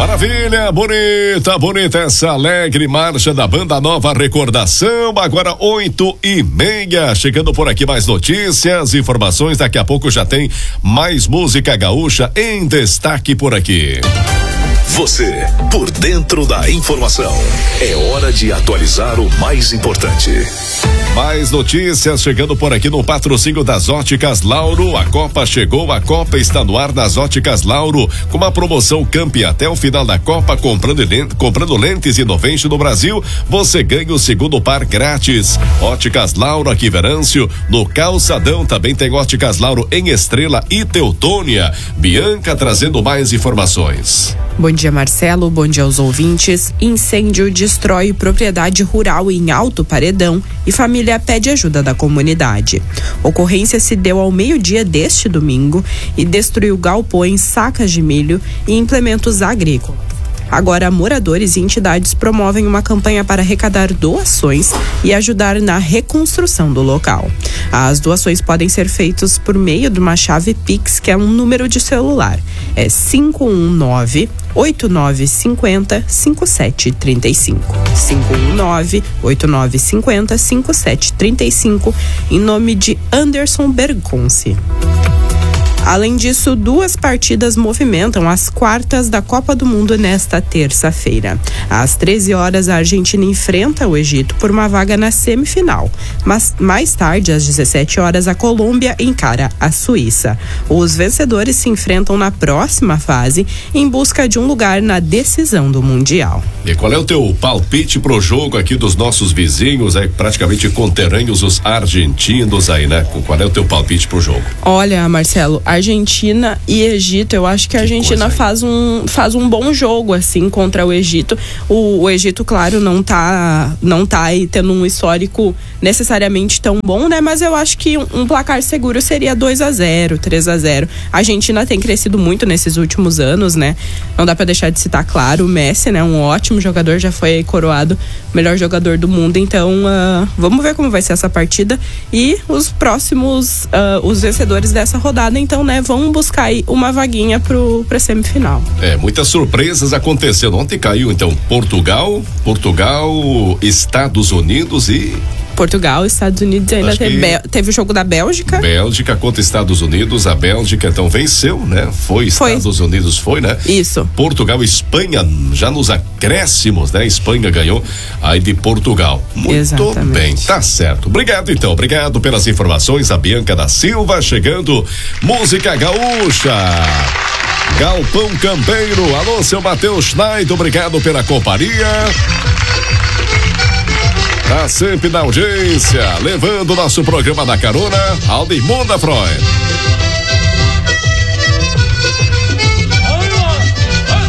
Maravilha, bonita essa alegre marcha da Banda Nova Recordação, agora 8:30, chegando por aqui mais notícias, informações, daqui a pouco já tem mais música gaúcha em destaque por aqui. Você, por dentro da informação, é hora de atualizar o mais importante. Mais notícias chegando por aqui no patrocínio das Óticas Lauro. A Copa chegou, a Copa está no ar nas Óticas Lauro, com uma promoção Campe até o final da Copa, comprando lentes Innovation no Brasil, você ganha o segundo par grátis. Óticas Lauro aqui Verâncio, no Calçadão também tem Óticas Lauro em Estrela e Teutônia. Bianca trazendo mais informações. Bom dia, Marcelo. Bom dia aos ouvintes. Incêndio destrói propriedade rural em Alto Paredão e família pede ajuda da comunidade. Ocorrência se deu ao meio-dia deste domingo e destruiu galpões, sacas de milho e implementos agrícolas. Agora, moradores e entidades promovem uma campanha para arrecadar doações e ajudar na reconstrução do local. As doações podem ser feitas por meio de uma chave Pix, que é um número de celular. É 519-8950-5735. 519-8950-5735, em nome de Anderson Bergonce. Além disso, 2 partidas movimentam as quartas da Copa do Mundo nesta terça-feira. Às 13 horas, a Argentina enfrenta o Egito por uma vaga na semifinal. Mas mais tarde, às 17 horas, a Colômbia encara a Suíça. Os vencedores se enfrentam na próxima fase em busca de um lugar na decisão do Mundial. E qual é o teu palpite pro jogo aqui dos nossos vizinhos, praticamente conterrâneos, os argentinos aí, né? Qual é o teu palpite pro jogo? Olha, Marcelo, Argentina e Egito, eu acho que a Argentina faz um bom jogo assim contra o Egito. O Egito, claro, não tá aí tendo um histórico necessariamente tão bom, né? Mas eu acho que um placar seguro seria 2-0, 3-0. A Argentina tem crescido muito nesses últimos anos, né? Não dá pra deixar de citar, claro, o Messi, né? Um ótimo jogador, já foi coroado melhor jogador do mundo. Então, vamos ver como vai ser essa partida e os próximos, os vencedores dessa rodada, então, né, vão buscar aí uma vaguinha pra semifinal. Muitas surpresas acontecendo. Ontem caiu, então, Portugal, Estados Unidos e... Portugal, Estados Unidos, ainda teve o jogo da Bélgica. Bélgica contra Estados Unidos, a Bélgica então venceu, né? Foi. Estados Unidos foi, né? Isso. Portugal, Espanha, já nos acréscimos, né? Espanha ganhou aí de Portugal. Muito Exatamente. Bem, tá certo. Obrigado pelas informações, a Bianca da Silva chegando, música gaúcha. Galpão Campeiro, alô, seu Matheus Schneider, obrigado pela companhia. Tá sempre na audiência, levando o nosso programa na carona, Aldimunda Freud.